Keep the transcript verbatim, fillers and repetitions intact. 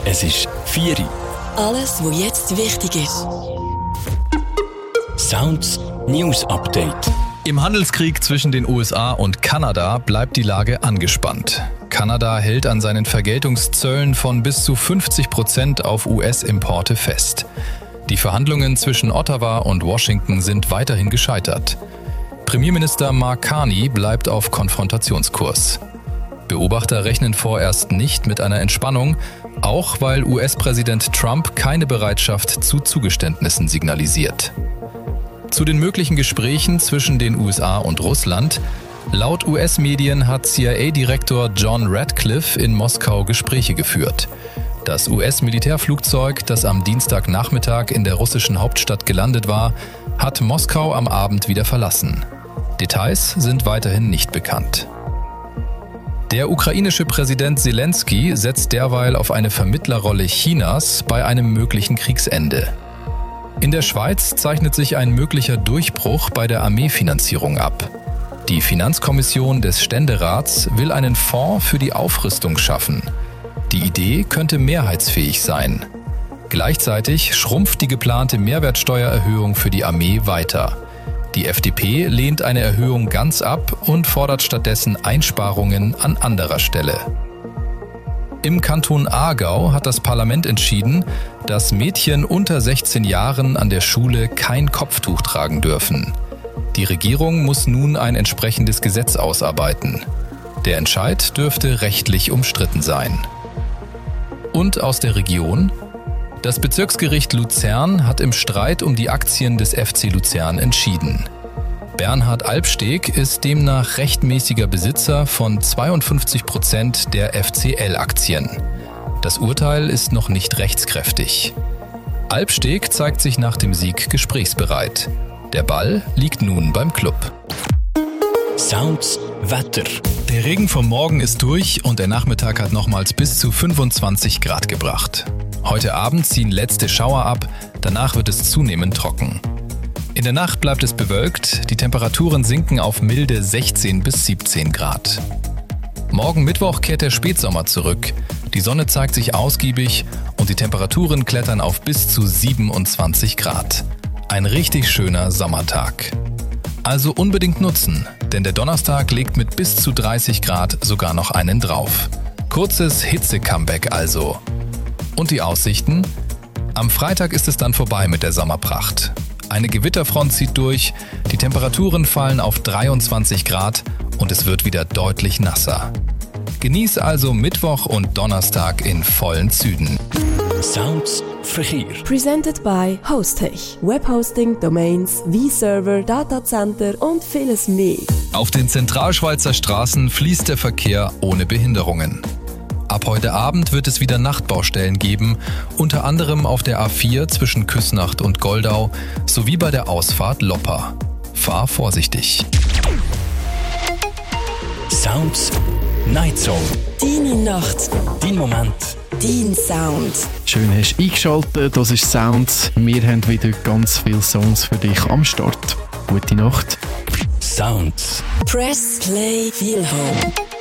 Es ist vier Uhr. Alles, was jetzt wichtig ist. Sounds News Update. Im Handelskrieg zwischen den U S A und Kanada bleibt die Lage angespannt. Kanada hält an seinen Vergeltungszöllen von bis zu fünfzig Prozent auf U S-Importe fest. Die Verhandlungen zwischen Ottawa und Washington sind weiterhin gescheitert. Premierminister Mark Carney bleibt auf Konfrontationskurs. Beobachter rechnen vorerst nicht mit einer Entspannung, auch weil U S-Präsident Trump keine Bereitschaft zu Zugeständnissen signalisiert. Zu den möglichen Gesprächen zwischen den U S A und Russland. Laut U S-Medien hat C I A-Direktor John Ratcliffe in Moskau Gespräche geführt. Das U S-Militärflugzeug, das am Dienstagnachmittag in der russischen Hauptstadt gelandet war, hat Moskau am Abend wieder verlassen. Details sind weiterhin nicht bekannt. Der ukrainische Präsident Zelensky setzt derweil auf eine Vermittlerrolle Chinas bei einem möglichen Kriegsende. In der Schweiz zeichnet sich ein möglicher Durchbruch bei der Armeefinanzierung ab. Die Finanzkommission des Ständerats will einen Fonds für die Aufrüstung schaffen. Die Idee könnte mehrheitsfähig sein. Gleichzeitig schrumpft die geplante Mehrwertsteuererhöhung für die Armee weiter. Die F D P lehnt eine Erhöhung ganz ab und fordert stattdessen Einsparungen an anderer Stelle. Im Kanton Aargau hat das Parlament entschieden, dass Mädchen unter sechzehn Jahren an der Schule kein Kopftuch tragen dürfen. Die Regierung muss nun ein entsprechendes Gesetz ausarbeiten. Der Entscheid dürfte rechtlich umstritten sein. Und aus der Region? Das Bezirksgericht Luzern hat im Streit um die Aktien des F C Luzern entschieden. Bernhard Albsteg ist demnach rechtmäßiger Besitzer von zweiundfünfzig Prozent der F C L-Aktien. Das Urteil ist noch nicht rechtskräftig. Albsteg zeigt sich nach dem Sieg gesprächsbereit. Der Ball liegt nun beim Club. Sounds Wetter. Der Regen vom Morgen ist durch und der Nachmittag hat nochmals bis zu fünfundzwanzig Grad gebracht. Heute Abend ziehen letzte Schauer ab, danach wird es zunehmend trocken. In der Nacht bleibt es bewölkt, die Temperaturen sinken auf milde sechzehn bis siebzehn Grad. Morgen Mittwoch kehrt der Spätsommer zurück. Die Sonne zeigt sich ausgiebig und die Temperaturen klettern auf bis zu siebenundzwanzig Grad. Ein richtig schöner Sommertag. Also unbedingt nutzen, denn der Donnerstag legt mit bis zu dreißig Grad sogar noch einen drauf. Kurzes Hitze-Comeback also. Und die Aussichten? Am Freitag ist es dann vorbei mit der Sommerpracht. Eine Gewitterfront zieht durch, die Temperaturen fallen auf dreiundzwanzig Grad und es wird wieder deutlich nasser. Genieß also Mittwoch und Donnerstag in vollen Zügen. Sounds Verkehr. Presented by Hostech. Webhosting, Domains, V-Server, Datacenter und vieles mehr. Auf den Zentralschweizer Straßen fließt der Verkehr ohne Behinderungen. Ab heute Abend wird es wieder Nachtbaustellen geben, unter anderem auf der A vier zwischen Küsnacht und Goldau sowie bei der Ausfahrt Loppa. Fahr vorsichtig. Sounds Night Zone. Deine Nacht. Dein Moment. Dein Sound. Schön hast du eingeschaltet, das ist Sounds. Wir haben wieder ganz viele Songs für dich am Start. Gute Nacht. Sounds. Press Play Feel Home.